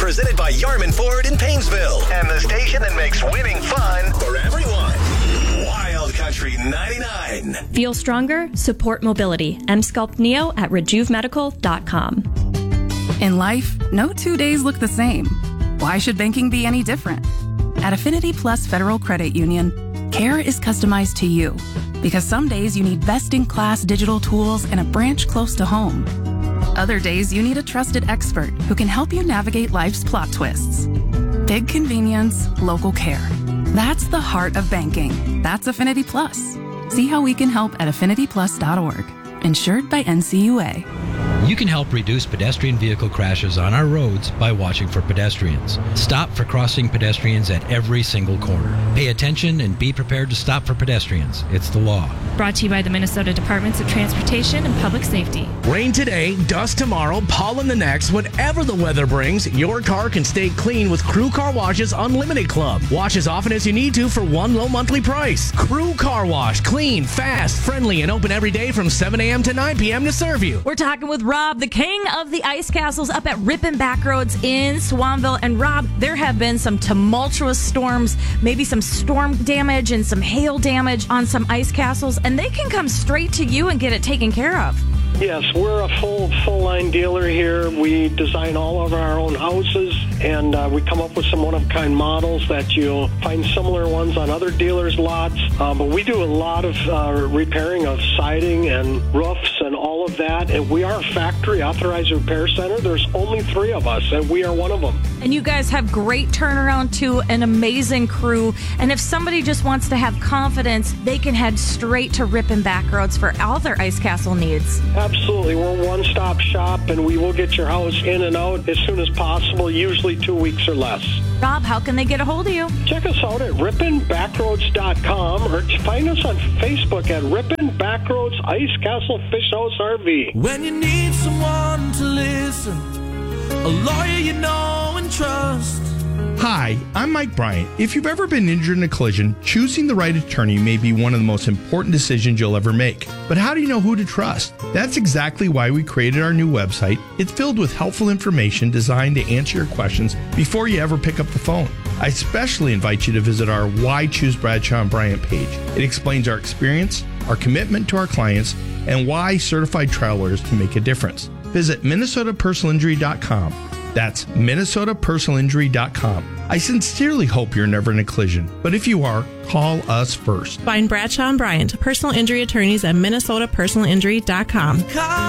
Presented by Yarman Ford in Painesville. And the station that makes winning fun for everyone. Wild Country 99. Feel stronger? Support mobility. mSculpt Neo at RejuveMedical.com. In life, no 2 days look the same. Why should banking be any different? At Affinity Plus Federal Credit Union, care is customized to you. Because some days you need best-in-class digital tools and a branch close to home. Other days you need a trusted expert who can help you navigate life's plot twists. Big convenience, local care. That's the heart of banking. That's Affinity Plus. See how we can help at affinityplus.org. Insured by NCUA. You can help reduce pedestrian vehicle crashes on our roads by watching for pedestrians. Stop for crossing pedestrians at every single corner. Pay attention and be prepared to stop for pedestrians. It's the law. Brought to you by the Minnesota Departments of Transportation and Public Safety. Rain today, dust tomorrow, pollen the next. Whatever the weather brings, your car can stay clean with Crew Car Wash's Unlimited Club. Wash as often as you need to for one low monthly price. Crew Car Wash. Clean, fast, friendly, and open every day from 7 a.m. to 9 p.m. to serve you. We're talking with Rob, the king of the ice castles up at Ripon Backroads in Swanville. And Rob, there have been some tumultuous storms, maybe some storm damage and some hail damage on some ice castles, and they can come straight to you and get it taken care of. Yes, we're a full-line dealer here. We design all of our own houses, and we come up with some one-of-a-kind models that you'll find similar ones on other dealers' lots. But we do a lot of repairing of siding and roofs and all of that, and we are a factory-authorized repair center. There's only 3 of us, and we are one of them. And you guys have great turnaround, too, an amazing crew. And if somebody just wants to have confidence, they can head straight to Ripon Backroads for all their ice castle needs. Absolutely. We're a one-stop shop, and we will get your house in and out as soon as possible, usually 2 weeks or less. Rob, how can they get a hold of you? Check us out at RiponBackroads.com or find us on Facebook at Ripon Backroads Ice Castle Fish House RV. When you need someone to listen, a lawyer you know and trust. Hi, I'm Mike Bryant. If you've ever been injured in a collision, choosing the right attorney may be one of the most important decisions you'll ever make. But how do you know who to trust? That's exactly why we created our new website. It's filled with helpful information designed to answer your questions before you ever pick up the phone. I especially invite you to visit our Why Choose Bradshaw and Bryant page. It explains our experience, our commitment to our clients, and why certified trial lawyers can make a difference. Visit MinnesotaPersonalInjury.com. That's MinnesotaPersonalInjury.com. I sincerely hope you're never in a collision, but if you are, call us first. Find Bradshaw and Bryant, personal injury attorneys at MinnesotaPersonalInjury.com.